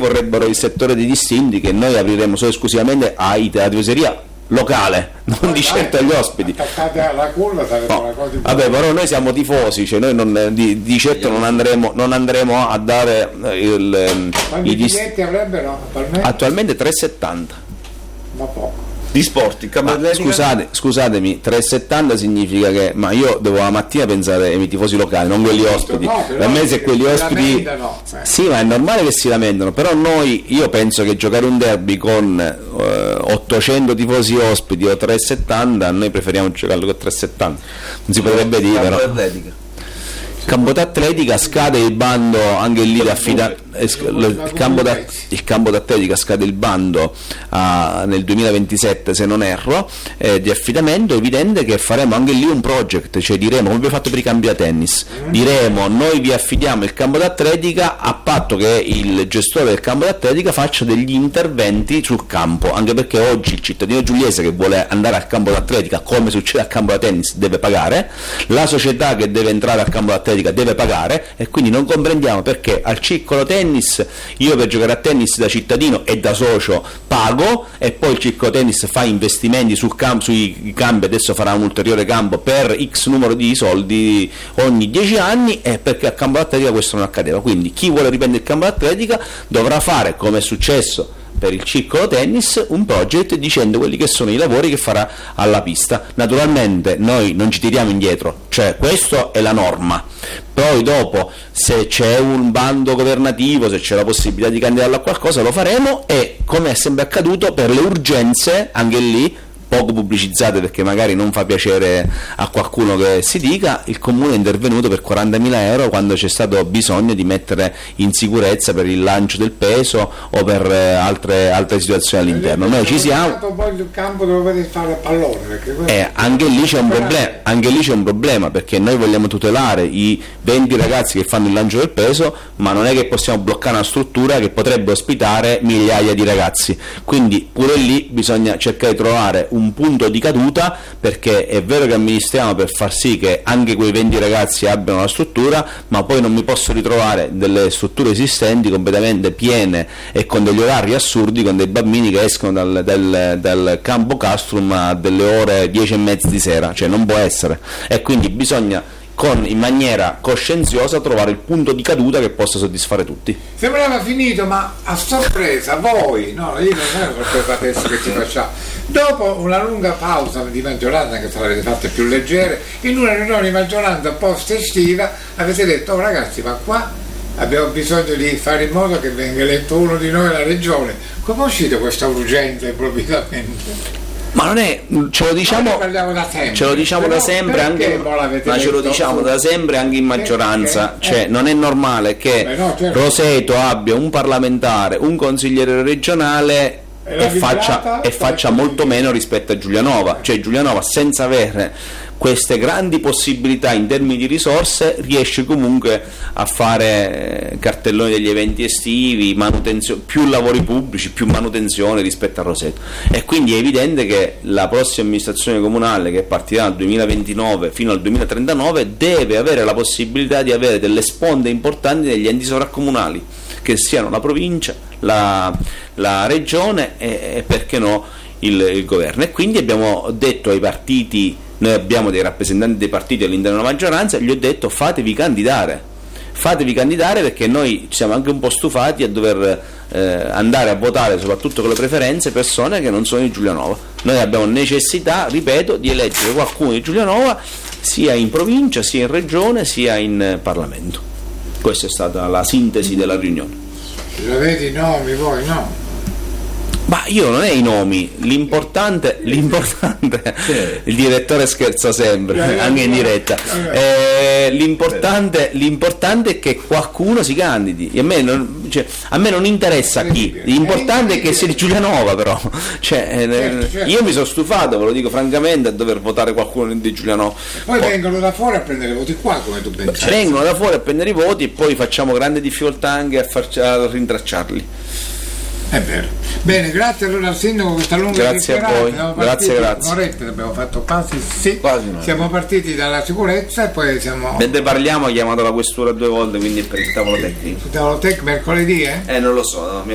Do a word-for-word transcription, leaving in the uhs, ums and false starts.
vorrebbero il settore dei distinti, che noi apriremo solo esclusivamente ai teatri useria locale, non di certo agli ospiti. Alla culla sarebbe no. una cosa Vabbè, però noi siamo tifosi, cioè noi non, di, di certo non andremo, non andremo a dare il, quanti i biglietti avrebbero attualmente? Attualmente tre e settanta. Ma poco. Di sport, il campo Ma atletica? scusate, scusatemi, tre e settanta significa che, ma io devo la mattina pensare ai miei tifosi locali, non quelli ospiti. No, però Per me se quelli si ospiti lamentano, eh. sì, ma è normale che si lamentano, però noi, io penso che giocare un derby con eh, ottocento tifosi ospiti o tre e settanta, noi preferiamo giocarlo con tre e settanta, non si potrebbe dire, Campo però. atletica. Campo d'atletica scade il bando anche lì da affida- il campo, da, il campo d'atletica scade il bando ah, nel duemilaventisette se non erro, eh, di affidamento. È evidente che faremo anche lì un project, cioè diremo, come abbiamo fatto per i campi da tennis, diremo noi vi affidiamo il campo d'atletica a patto che il gestore del campo d'atletica faccia degli interventi sul campo, anche perché oggi il cittadino giuliese che vuole andare al campo d'atletica, come succede al campo da tennis, deve pagare, la società che deve entrare al campo d'atletica deve pagare, e quindi non comprendiamo perché al circolo tennis io per giocare a tennis da cittadino e da socio pago, e poi il circolo tennis fa investimenti sul campo, sui campi, adesso farà un ulteriore campo per x numero di soldi ogni dieci anni, e perché al campo d'atletica questo non accadeva. Quindi chi vuole riprendere il campo d'atletica dovrà fare, come è successo per il circolo tennis, un project dicendo quelli che sono i lavori che farà alla pista. Naturalmente noi non ci tiriamo indietro, cioè questo è la norma, poi dopo se c'è un bando governativo, se c'è la possibilità di candidarlo a qualcosa lo faremo, e come è sempre accaduto per le urgenze, anche lì poco pubblicizzate perché magari non fa piacere a qualcuno che si dica, il comune è intervenuto per quarantamila euro quando c'è stato bisogno di mettere in sicurezza per il lancio del peso o per eh, altre, altre situazioni all'interno. Noi ci siamo. Poi il campo dove potete fare il pallone, perché questo... Eh, anche lì c'è un problema, anche lì c'è un problema perché noi vogliamo tutelare i venti ragazzi che fanno il lancio del peso, ma non è che possiamo bloccare una struttura che potrebbe ospitare migliaia di ragazzi, quindi pure lì bisogna cercare di trovare un punto di caduta, perché è vero che amministriamo per far sì che anche quei venti ragazzi abbiano una struttura, ma poi non mi posso ritrovare delle strutture esistenti completamente piene e con degli orari assurdi, con dei bambini che escono dal, dal, dal campo Castrum a delle ore dieci e mezza di sera, cioè non può essere, e quindi bisogna con, in maniera coscienziosa trovare il punto di caduta che possa soddisfare tutti. Sembrava finito, ma a sorpresa voi, no, io non ero sorpresa adesso che ci facciamo, dopo una lunga pausa di maggioranza che sarete fatte più leggere, in una riunione di maggioranza post estiva avete detto oh, ragazzi, ma qua abbiamo bisogno di fare in modo che venga eletto uno di noi alla regione. Come è uscita questa urgenza improvvisamente? Ma non è, ce lo diciamo, da sempre, ce lo diciamo da sempre anche, ma ce lo diciamo da sempre anche in maggioranza, perché? cioè Eh. non è normale che Beh, no, certo. Roseto abbia un parlamentare, un consigliere regionale E la e faccia, vibrata, e faccia molto meno rispetto a Giulianova, cioè Giulianova senza avere queste grandi possibilità in termini di risorse riesce comunque a fare eh, cartelloni degli eventi estivi, manutenzione, più lavori pubblici, più manutenzione rispetto a Roseto, e quindi è evidente che la prossima amministrazione comunale, che partirà dal duemilaventinove fino al duemilatrentanove, deve avere la possibilità di avere delle sponde importanti negli enti sovracomunali, che siano la provincia, la, la regione e, e perché no il, il governo. E quindi abbiamo detto ai partiti, noi abbiamo dei rappresentanti dei partiti all'interno della maggioranza, gli ho detto fatevi candidare, fatevi candidare perché noi ci siamo anche un po' stufati a dover eh, andare a votare, soprattutto con le preferenze, persone che non sono di Giulianova. Noi abbiamo necessità, ripeto, di eleggere qualcuno di Giulianova sia in provincia, sia in regione, sia in Parlamento. Questa è stata la sintesi della riunione. La vedi i nomi, voi no? Ma io non è i nomi, l'importante, l'importante il direttore scherza sempre, anche in diretta, eh, l'importante, l'importante è che qualcuno si candidi, e a me non, cioè, a me non interessa chi, l'importante è che sia di Giulianova, però cioè, eh, io mi sono stufato, ve lo dico francamente, a dover votare qualcuno di Giulianova. Poi oh. vengono da fuori a prendere i voti qua, come tu pensi? Vengono da fuori a prendere i voti e poi facciamo grande difficoltà anche a, farci, a rintracciarli. È vero. Bene, grazie allora al sindaco questa lunga grazie a voi, grazie, grazie. Un'oretta abbiamo fatto quasi, sì. Quasi no. Siamo partiti dalla sicurezza e poi siamo. Mentre parliamo ha chiamato la questura due volte, quindi per il tavolo tecnico. Sul tavolo tecnico mercoledì, eh? Eh non lo so, no,